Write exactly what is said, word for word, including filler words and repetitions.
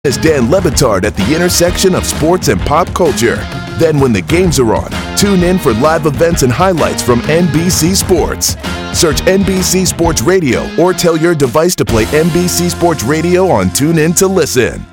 is Dan Lebitard at the intersection of sports and pop culture. Then when the games are on, tune in for live events and highlights from N B C Sports. Search N B C Sports Radio or tell your device to play N B C Sports Radio on TuneIn to listen.